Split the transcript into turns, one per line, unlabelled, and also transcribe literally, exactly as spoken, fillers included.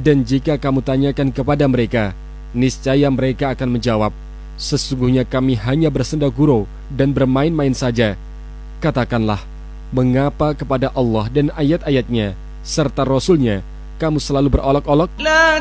Dan jika kamu tanyakan kepada mereka, niscaya mereka akan menjawab, sesungguhnya kami hanya bersenda gurau dan bermain-main saja. Katakanlah, mengapa kepada Allah dan ayat-ayatnya serta Rasulnya kamu selalu berolok-olok?